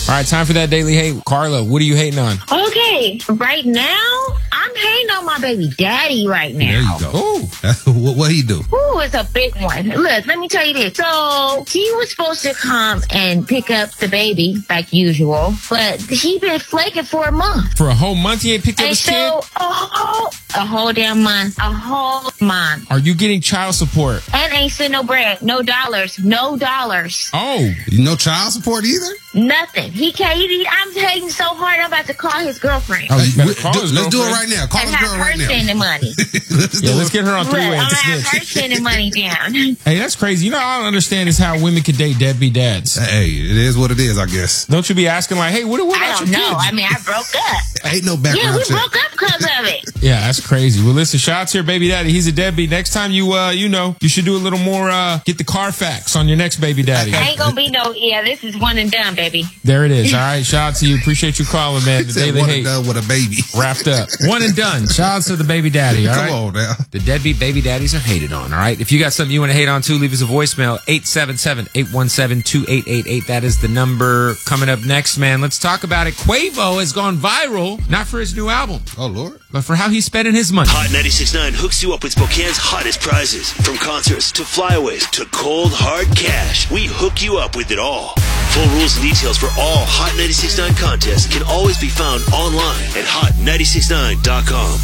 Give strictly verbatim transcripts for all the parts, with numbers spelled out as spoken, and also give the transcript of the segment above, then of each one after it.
All right, time for that daily hate. Carla, what are you hating on? Okay, right now, I'm hating on my baby daddy right now. There you go. Ooh. what what he do? Ooh, it's a big one. Look, let me tell you this. So, he was supposed to come and pick up the baby, like usual, but he been flaking for a month. For a whole month, he ain't picked up And his so, kid? a whole, a whole damn month, a whole month. Are you getting child support? And ain't sent no bread, no dollars, no dollars. Oh. No child support either? Nothing. He can't. He, I'm hating so hard. I'm about to call his girlfriend. Oh, you better We- call do- his let's do it girlfriend. right now. Call and his have girl her right now. sending money. let's Yeah, do let's it. get her on Look, three-way I'm and gonna have snitch. her sending money down. Hey, that's crazy. You know, I don't understand is how women could date deadbeat dads. Hey, it is what it is, I guess. Don't you be asking like, hey, what, what I about don't your know. kids? I mean, I broke up. Ain't no Yeah, background we check. broke up because of it. Yeah, that's crazy. Well, listen, shout out to your baby daddy. He's a deadbeat. Next time you, uh, you know, you should do a little more, uh, get the Carfax on your next baby daddy. Ain't gonna be no, yeah, this is one and done, baby. There it is. All right. Shout out to you. Appreciate you calling, man. The Said daily one hate and done with a baby. wrapped up. One and done. Shout out to the baby daddy. All Come right. on now. The deadbeat baby daddies are hated on, all right? If you got something you want to hate on too, leave us a voicemail, eight seven seven, eight one seven, two eight eight eight. That is the number. Coming up next, man, let's talk about it. Quavo has gone viral, not for his new album, Oh, Lord. but for how he's spending his money. Hot ninety-six point nine hooks you up with Spokane's hottest prizes. From concerts to flyaways to cold, hard cash. We hook you up with it all. Full rules and details for all Hot ninety-six point nine contests can always be found online at hot ninety-six point nine dot com.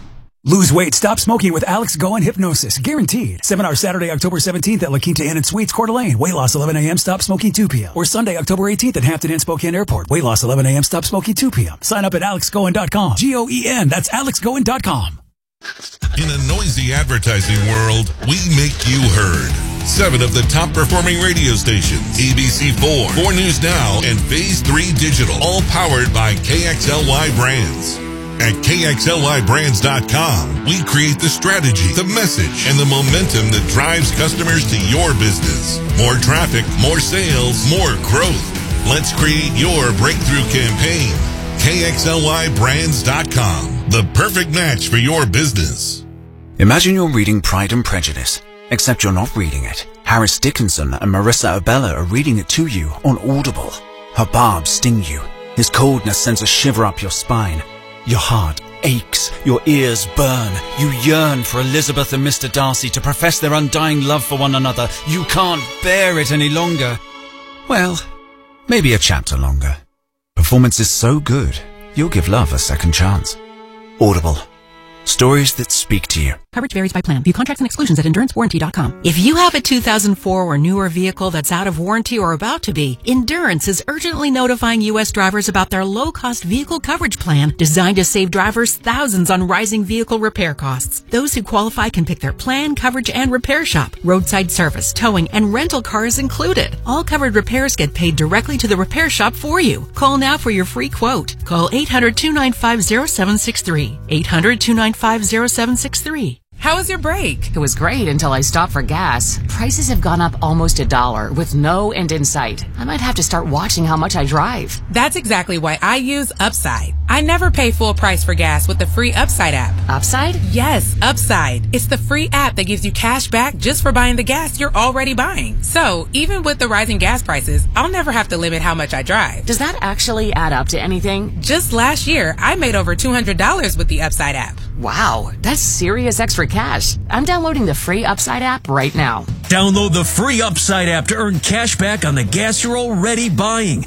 Lose weight, stop smoking with Alex Goen Hypnosis. Guaranteed. Seminar Saturday, October seventeenth at La Quinta Inn and Suites, Coeur d'Alene. Weight loss eleven a.m., stop smoking two p.m. Or Sunday, October eighteenth at Hampton Inn Spokane Airport. Weight loss eleven a.m., stop smoking two p.m. Sign up at alex goen dot com. G O E N. That's alex goen dot com. In a noisy advertising world, we make you heard. Seven of the top performing radio stations, A B C four, four News Now, and Phase three Digital, all powered by K X L Y Brands. At K X L Y brands dot com, we create the strategy, the message, and the momentum that drives customers to your business. More traffic, more sales, more growth. Let's create your breakthrough campaign. K X L Y brands dot com, the perfect match for your business. Imagine you're reading Pride and Prejudice, except you're not reading it. Harris Dickinson and Marissa Abella are reading it to you on Audible. Her barbs sting you. His coldness sends a shiver up your spine. Your heart aches, your ears burn. You yearn for Elizabeth and Mister Darcy to profess their undying love for one another. You can't bear it any longer. Well, maybe a chapter longer. Performance is so good, you'll give love a second chance. Audible. Stories that speak to you. Coverage varies by plan. View contracts and exclusions at endurance warranty dot com. If you have a two thousand four or newer vehicle that's out of warranty or about to be, Endurance is urgently notifying U S drivers about their low-cost vehicle coverage plan designed to save drivers thousands on rising vehicle repair costs. Those who qualify can pick their plan, coverage, and repair shop. Roadside service, towing, and rental cars included. All covered repairs get paid directly to the repair shop for you. Call now for your free quote. Call eight hundred, two nine five, zero seven six three. eight hundred, two nine five, zero seven six three. How was your break? It was great until I stopped for gas. Prices have gone up almost a dollar with no end in sight. I might have to start watching how much I drive. That's exactly why I use Upside. I never pay full price for gas with the free Upside app. Upside? Yes, Upside. It's the free app that gives you cash back just for buying the gas you're already buying. So, even with the rising gas prices, I'll never have to limit how much I drive. Does that actually add up to anything? Just last year, I made over two hundred dollars with the Upside app. Wow, that's serious extra cash. I'm downloading the free Upside app right now. Download the free Upside app to earn cash back on the gas you're already buying.